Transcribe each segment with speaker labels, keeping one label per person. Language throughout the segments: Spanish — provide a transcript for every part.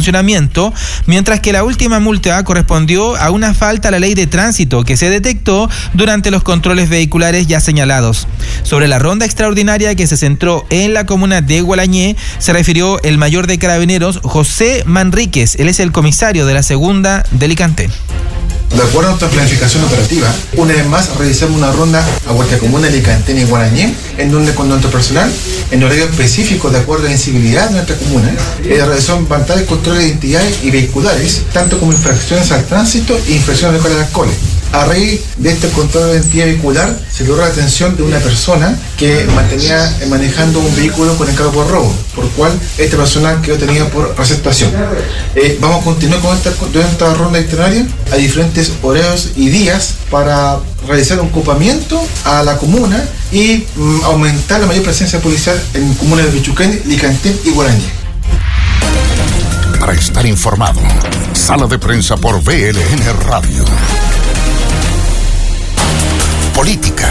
Speaker 1: funcionamiento, mientras que la última multa correspondió a una falta a la ley de tránsito que se detectó durante los controles vehiculares ya señalados. Sobre la ronda extraordinaria que se centró en la comuna de Gualañé, se refirió el mayor de Carabineros, José Manríquez. Él es el comisario de la segunda de Licantén.
Speaker 2: De acuerdo a nuestra planificación operativa, una vez más realizamos una ronda a vuestra comuna de Licantén y Gualañé, en donde con nuestro personal, en horario específico de acuerdo a la sensibilidad de nuestra comuna, realizamos bastantes controles de identidades y vehiculares, tanto como infracciones al tránsito e infracciones de alcohol. A raíz de este control de identidad vehicular, se logró la detención de una persona que mantenía manejando un vehículo con encargo por robo, por cual esta persona quedó detenida por receptación. Vamos a continuar con esta ronda extraordinaria a diferentes horarios y días para realizar un copamiento a la comuna y aumentar la mayor presencia policial en comunas de Pichuquén, Licantén y Gualañé.
Speaker 3: Para estar informado, Sala de Prensa por BLN Radio. Política.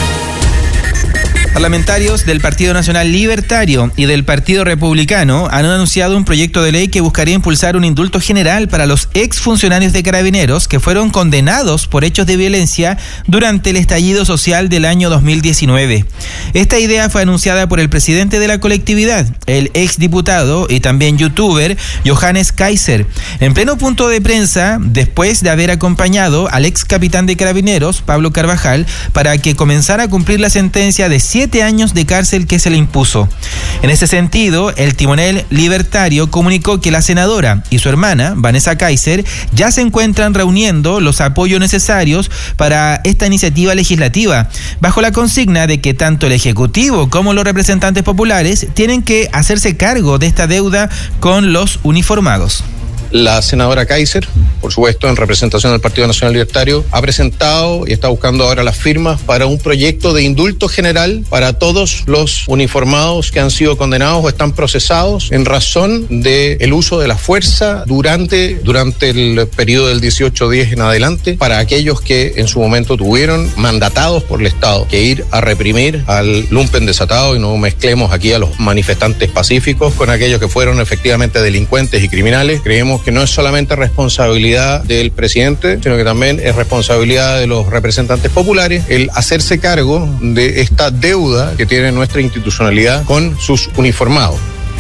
Speaker 1: Parlamentarios del Partido Nacional Libertario y del Partido Republicano han anunciado un proyecto de ley que buscaría impulsar un indulto general para los exfuncionarios de Carabineros que fueron condenados por hechos de violencia durante el estallido social del año 2019. Esta idea fue anunciada por el presidente de la colectividad, el exdiputado y también youtuber Johannes Kaiser, en pleno punto de prensa después de haber acompañado al ex capitán de Carabineros, Pablo Carvajal, para que comenzara a cumplir la sentencia de 7 años de cárcel que se le impuso. En ese sentido, el timonel libertario comunicó que la senadora y su hermana, Vanessa Kaiser, ya se encuentran reuniendo los apoyos necesarios para esta iniciativa legislativa, bajo la consigna de que tanto el Ejecutivo como los representantes populares tienen que hacerse cargo de esta deuda con los uniformados.
Speaker 4: La senadora Kaiser, por supuesto, en representación del Partido Nacional Libertario, ha presentado y está buscando ahora las firmas para un proyecto de indulto general para todos los uniformados que han sido condenados o están procesados en razón del uso de la fuerza durante el periodo del 18-10 en adelante, para aquellos que en su momento tuvieron mandatados por el Estado que ir a reprimir al lumpen desatado, y no mezclemos aquí a los manifestantes pacíficos con aquellos que fueron efectivamente delincuentes y criminales. Creemos que no es solamente responsabilidad del presidente, sino que también es responsabilidad de los representantes populares el hacerse cargo de esta deuda que tiene nuestra institucionalidad con sus uniformados.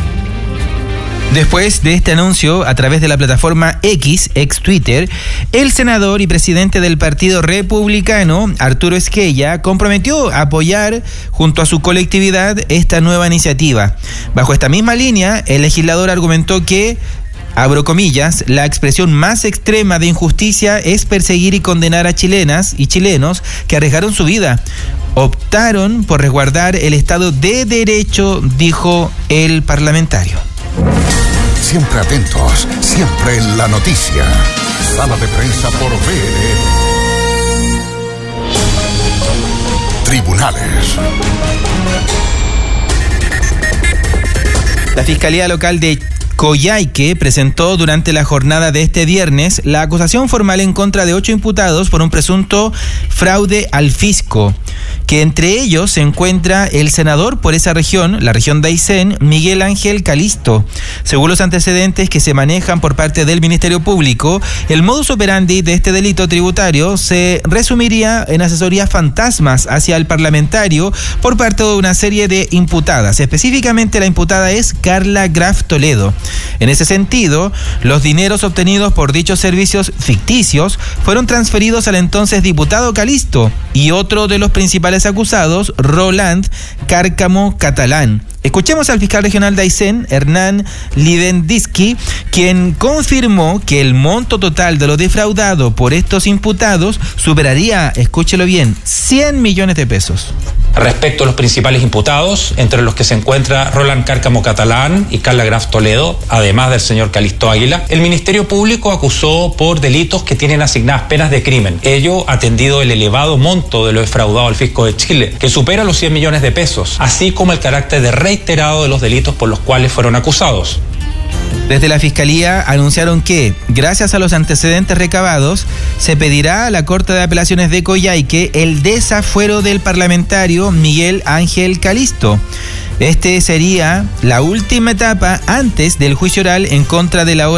Speaker 1: Después de este anuncio, a través de la plataforma X, ex Twitter, el senador y presidente del Partido Republicano, Arturo Esquella, comprometió a apoyar junto a su colectividad esta nueva iniciativa. Bajo esta misma línea, el legislador argumentó que, abro comillas, la expresión más extrema de injusticia es perseguir y condenar a chilenas y chilenos que arriesgaron su vida. Optaron por resguardar el Estado de Derecho, dijo el parlamentario.
Speaker 3: Siempre atentos, siempre en la noticia. Sala de Prensa por BLN. Tribunales.
Speaker 1: La Fiscalía Local de Coyhaique presentó durante la jornada de este viernes la acusación formal en contra de 8 imputados por un presunto fraude al fisco, que entre ellos se encuentra el senador por esa región, la región de Aysén, Miguel Ángel Calisto. Según los antecedentes que se manejan por parte del Ministerio Público, el modus operandi de este delito tributario se resumiría en asesorías fantasmas hacia el parlamentario por parte de una serie de imputadas. Específicamente, la imputada es Carla Graf Toledo. En ese sentido, los dineros obtenidos por dichos servicios ficticios fueron transferidos al entonces diputado Calisto y otro de los principales acusados, Roland Cárcamo Catalán. Escuchemos al fiscal regional de Aysén, Hernán Lidendiski, quien confirmó que el monto total de lo defraudado por estos imputados superaría, escúchelo bien, 100 millones de pesos.
Speaker 5: Respecto a los principales imputados, entre los que se encuentra Roland Cárcamo Catalán y Carla Graf Toledo, además del señor Calisto Águila, el Ministerio Público acusó por delitos que tienen asignadas penas de crimen. Ello atendido el elevado monto de lo defraudado al fisco de Chile, que supera los 100 millones de pesos, así como el carácter de reiterado de los delitos por los cuales fueron acusados.
Speaker 1: Desde la Fiscalía anunciaron que, gracias a los antecedentes recabados, se pedirá a la Corte de Apelaciones de Coyhaique el desafuero del parlamentario Miguel Ángel Calisto. Este sería la última etapa antes del juicio oral en contra de la